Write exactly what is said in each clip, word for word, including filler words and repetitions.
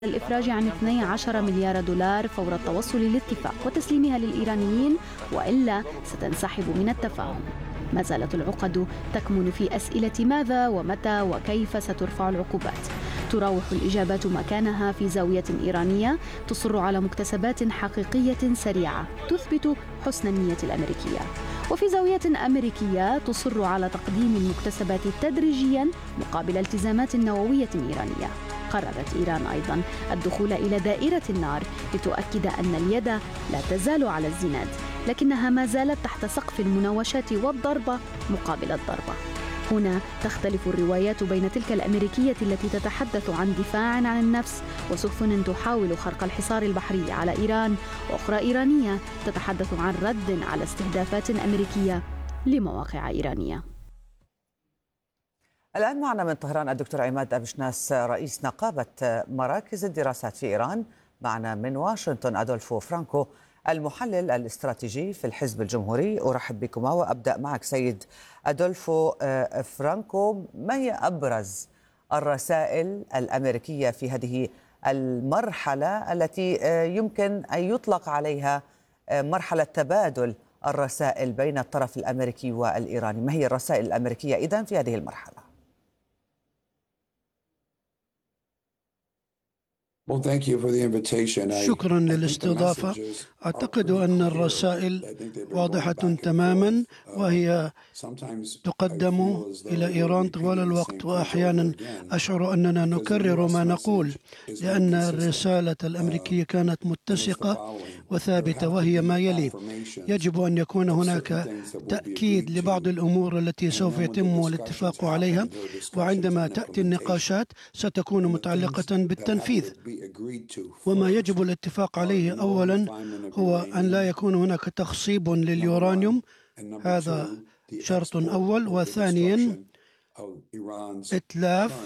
الإفراج عن اثني عشر مليار دولار فور التوصل للاتفاق وتسليمها للإيرانيين، وإلا ستنسحب من التفاهم. ما زالت العقد تكمن في أسئلة ماذا ومتى وكيف سترفع العقوبات. تراوح الإجابات مكانها في زاوية إيرانية تصر على مكتسبات حقيقية سريعة تثبت حسن النية الأمريكية، وفي زاوية أمريكية تصر على تقديم المكتسبات تدريجيا مقابل التزامات نووية إيرانية. قررت إيران أيضا الدخول إلى دائرة النار لتؤكد أن اليد لا تزال على الزناد، لكنها ما زالت تحت سقف المناوشات والضربة مقابل الضربة. هنا تختلف الروايات بين تلك الأمريكية التي تتحدث عن دفاع عن النفس وسفن تحاول خرق الحصار البحري على إيران، وأخرى إيرانية تتحدث عن رد على استهدافات أمريكية لمواقع إيرانية. الآن معنا من طهران الدكتور عماد أبشناس رئيس نقابة مراكز الدراسات في إيران. معنا من واشنطن أدولفو فرانكو المحلل الاستراتيجي في الحزب الجمهوري. أرحب بكما وأبدأ معك سيد أدولفو فرانكو، ما هي أبرز الرسائل الأمريكية في هذه المرحلة التي يمكن أن يطلق عليها مرحلة تبادل الرسائل بين الطرف الأمريكي والإيراني؟ ما هي الرسائل الأمريكية إذن في هذه المرحلة؟ شكرا للاستضافة. أعتقد أن الرسائل واضحة تماما، وهي تقدم إلى إيران طوال الوقت، وأحيانا أشعر أننا نكرر ما نقول، لأن الرسالة الأمريكية كانت متسقة وثابتة، وهي ما يلي: يجب أن يكون هناك تأكيد لبعض الأمور التي سوف يتم الاتفاق عليها، وعندما تأتي النقاشات ستكون متعلقة بالتنفيذ. وما يجب الاتفاق عليه أولا هو أن لا يكون هناك تخصيب لليورانيوم، هذا شرط أول. وثانيا إتلاف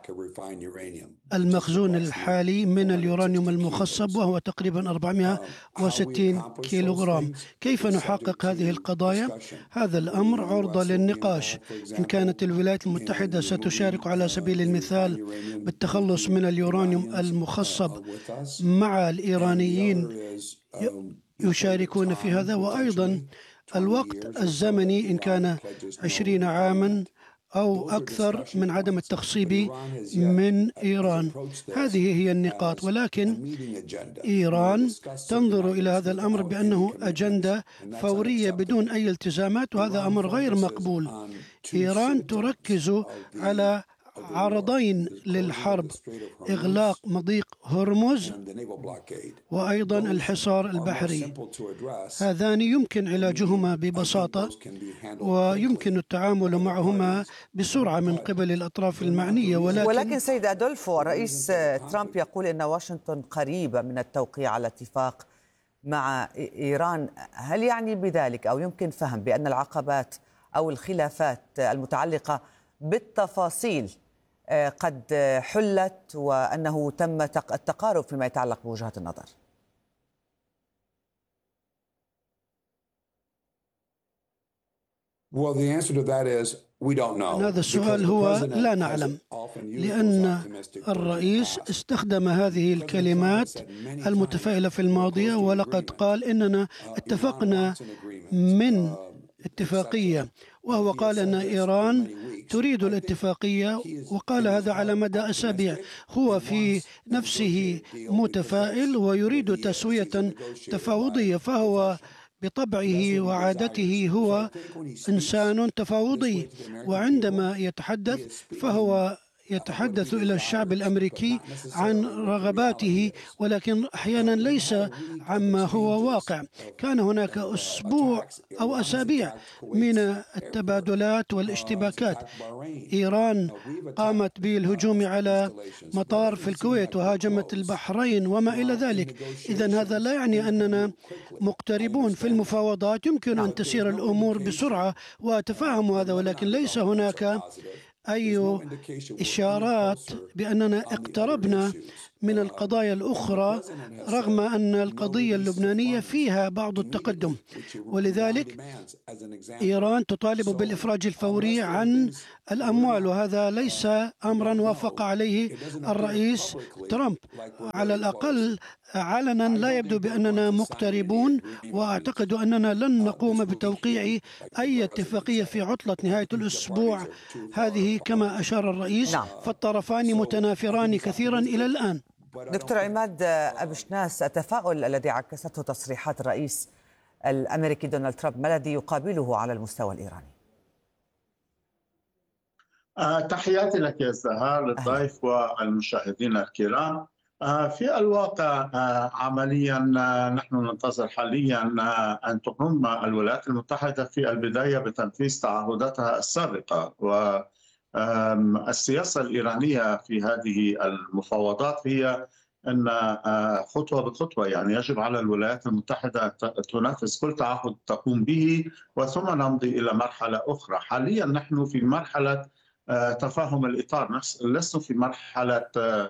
المخزون الحالي من اليورانيوم المخصب، وهو تقريبا أربعمائة وستين كيلوغرام. كيف نحقق هذه القضايا؟ هذا الأمر عرضة للنقاش. إن كانت الولايات المتحدة ستشارك على سبيل المثال بالتخلص من اليورانيوم المخصب مع الإيرانيين يشاركون في هذا، وأيضا الوقت الزمني إن كان عشرين عاما أو أكثر من عدم التخصيب من إيران. هذه هي النقاط، ولكن إيران تنظر إلى هذا الأمر بأنه أجندة فورية بدون أي التزامات، وهذا أمر غير مقبول. إيران تركز على عرضين للحرب: إغلاق مضيق هرمز وأيضا الحصار البحري. هذان يمكن علاجهما ببساطة، ويمكن التعامل معهما بسرعة من قبل الأطراف المعنية. ولكن, ولكن سيد أدولفو، الرئيس ترامب يقول إن واشنطن قريبة من التوقيع على اتفاق مع إيران. هل يعني بذلك أو يمكن فهم بأن العقبات أو الخلافات المتعلقة بالتفاصيل قد حلت وأنه تم التقارب فيما يتعلق بوجهات النظر؟ هذا السؤال هو لا نعلم، لأن الرئيس استخدم هذه الكلمات المتفائلة في الماضية، ولقد قال إننا اتفقنا من اتفاقية، وهو قال أن إيران تريد الاتفاقية، وقال هذا على مدى أسابيع. هو في نفسه متفائل ويريد تسوية تفاوضية، فهو بطبعه وعادته هو إنسان تفاوضي، وعندما يتحدث فهو يتحدث إلى الشعب الأمريكي عن رغباته، ولكن أحيانا ليس عما هو واقع. كان هناك أسبوع أو أسابيع من التبادلات والاشتباكات. إيران قامت بالهجوم على مطار في الكويت وهاجمت البحرين وما إلى ذلك. إذن هذا لا يعني أننا مقتربون في المفاوضات. يمكن أن تسير الأمور بسرعة وأتفهم هذا، ولكن ليس هناك أي إشارات بأننا اقتربنا من القضايا الأخرى، رغم أن القضية اللبنانية فيها بعض التقدم. ولذلك إيران تطالب بالإفراج الفوري عن الأموال، وهذا ليس أمرا وافق عليه الرئيس ترامب. على الأقل علنا لا يبدو بأننا مقتربون، وأعتقد أننا لن نقوم بتوقيع أي اتفاقية في عطلة نهاية الأسبوع هذه كما أشار الرئيس. نعم. فالطرفان متنافران كثيرا إلى الآن. دكتور عماد أبشناس، التفاؤل الذي عكسته تصريحات الرئيس الأمريكي دونالد ترامب ما الذي يقابله على المستوى الإيراني؟ آه، تحياتي لك يا زهار، للضيف والمشاهدين الكرام. آه، في الواقع آه، عمليا آه، نحن ننتظر حاليا آه، أن تقوم الولايات المتحدة في البداية بتنفيذ تعهداتها السابقة. والسياسة الإيرانية في هذه المفاوضات هي أن آه، خطوة بخطوة، يعني يجب على الولايات المتحدة تنفذ كل تعهد تقوم به، وثم نمضي إلى مرحلة أخرى. حاليا نحن في مرحلة تفاهم الإطار، لسنا في مرحلة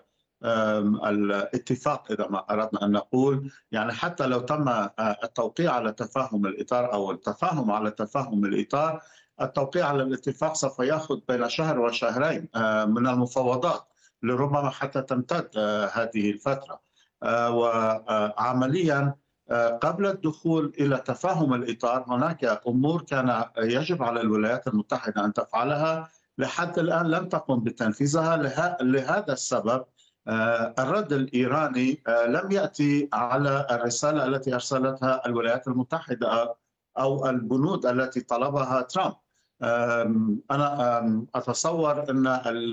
الاتفاق إذا ما أردنا أن نقول. يعني حتى لو تم التوقيع على تفاهم الإطار أو التفاهم على تفاهم الإطار، التوقيع على الاتفاق سوف يأخذ بين شهر وشهرين من المفاوضات، لربما حتى تمتد هذه الفترة. وعمليا قبل الدخول إلى تفاهم الإطار هناك أمور كان يجب على الولايات المتحدة أن تفعلها، لحد الآن لم تقم بتنفيذها. لهذا السبب الرد الإيراني لم يأتي على الرسالة التي أرسلتها الولايات المتحدة أو البنود التي طلبها ترامب. أنا أتصور أن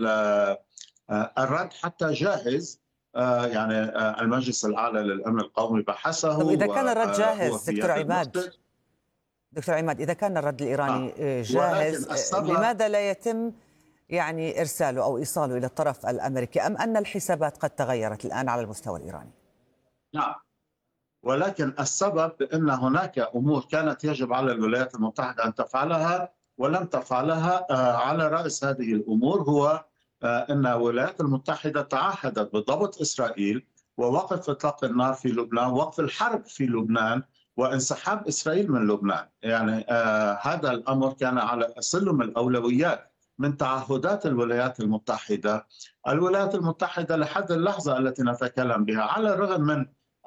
الرد حتى جاهز، يعني المجلس الأعلى للأمن القومي بحثه. طب إذا كان الرد جاهز دكتور عماد دكتور عماد إذا كان الرد الإيراني آه. جاهز، لماذا لا يتم يعني إرساله أو إيصاله إلى الطرف الأمريكي، أم أن الحسابات قد تغيرت الآن على المستوى الإيراني؟ نعم، ولكن السبب أن هناك أمور كانت يجب على الولايات المتحدة أن تفعلها ولم تفعلها. على رأس هذه الأمور هو أن الولايات المتحدة تعهدت بضبط إسرائيل ووقف إطلاق النار في لبنان، وقف الحرب في لبنان، وانسحاب إسرائيل من لبنان. يعني آه هذا الأمر كان على سلم الأولويات من تعهدات الولايات المتحدة. الولايات المتحدة لحد اللحظة التي نتكلم بها، على الرغم من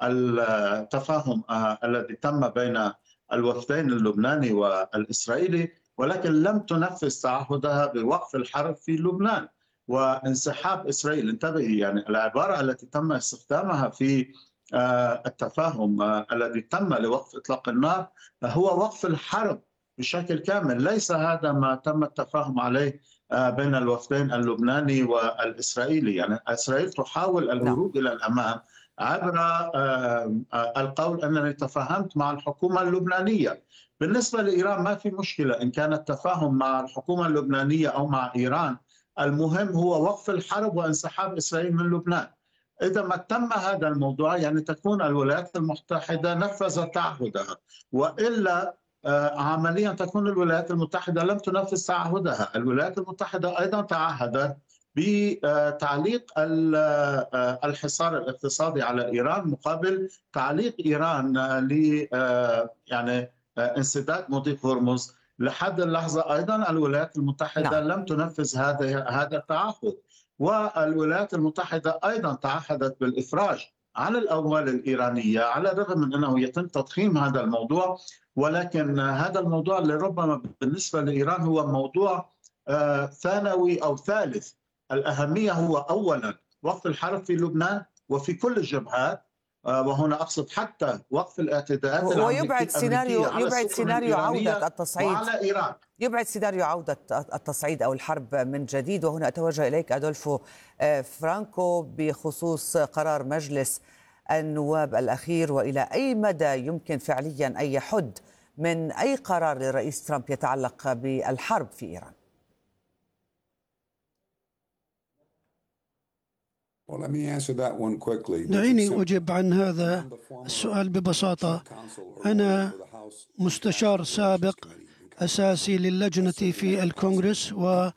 التفاهم آه الذي تم بين الوفدين اللبناني والإسرائيلي، ولكن لم تنفذ تعهدها بوقف الحرب في لبنان وانسحاب إسرائيل. انتبهي، يعني العبارة التي تم استخدامها في التفاهم الذي تم لوقف إطلاق النار هو وقف الحرب بشكل كامل، ليس هذا ما تم التفاهم عليه بين الوفدين اللبناني والإسرائيلي. يعني إسرائيل تحاول الهروب إلى الأمام عبر القول أنني تفاهمت مع الحكومة اللبنانية. بالنسبة لإيران ما في مشكلة إن كان التفاهم مع الحكومة اللبنانية أو مع إيران، المهم هو وقف الحرب وانسحاب إسرائيل من لبنان. إذا ما تم هذا الموضوع يعني تكون الولايات المتحدة نفذت تعهدها، وإلا عمليا تكون الولايات المتحدة لم تنفذ تعهدها. الولايات المتحدة أيضا تعهدت بتعليق الحصار الاقتصادي على إيران مقابل تعليق إيران ل يعني انسداد مضيق هرمز. لحد اللحظة أيضا الولايات المتحدة نعم. لم تنفذ هذا هذا التعهد. والولايات المتحدة أيضا تعهدت بالإفراج عن الأموال الإيرانية، على الرغم من أنه يتم تضخيم هذا الموضوع، ولكن هذا الموضوع لربما بالنسبة لإيران هو موضوع آه ثانوي أو ثالث الأهمية. هو أولا وقف الحرب في لبنان وفي كل الجبهات، آه وهنا أقصد حتى وقف الاعتداءات هو يبعد سيناريو يبعد سيناريو عودة التصعيد وعلى إيران، يبعد سيناريو عودة التصعيد أو الحرب من جديد. وهنا أتوجه إليك أدولفو فرانكو بخصوص قرار مجلس النواب الأخير، وإلى أي مدى يمكن فعليا أن يحد من أي قرار للرئيس ترامب يتعلق بالحرب في إيران؟ دعيني أجيب عن هذا السؤال ببساطة. أنا مستشار سابق أساسي للجنة في الكونغرس،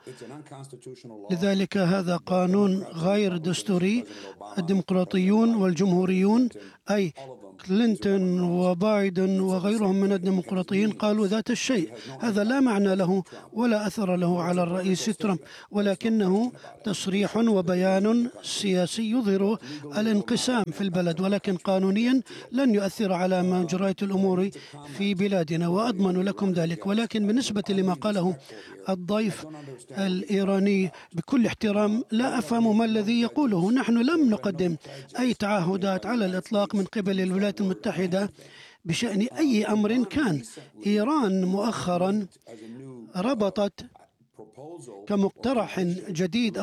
ولذلك هذا قانون غير دستوري. الديمقراطيون والجمهوريون أي كلينتون وبايدن وغيرهم من الديمقراطيين قالوا ذات الشيء. هذا لا معنى له ولا أثر له على الرئيس ترامب، ولكنه تصريح وبيان سياسي يظهر الانقسام في البلد، ولكن قانونيا لن يؤثر على مجريات الأمور في بلادنا، وأضمن لكم ذلك. ولكن بالنسبة لما قاله الضيف الإيراني، بكل احترام لا أفهم ما الذي يقوله. نحن لم نقدم أي تعهدات على الإطلاق من قبل الولايات المتحدة بشأن أي أمر كان. إيران مؤخرا ربطت كمقترح جديد